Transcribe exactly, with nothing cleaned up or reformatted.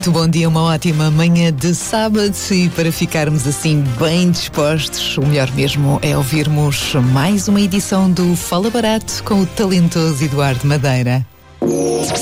Muito bom dia, uma ótima manhã de sábado, e para ficarmos assim bem dispostos, o melhor mesmo é ouvirmos mais uma edição do Fala Barato com o talentoso Eduardo Madeira.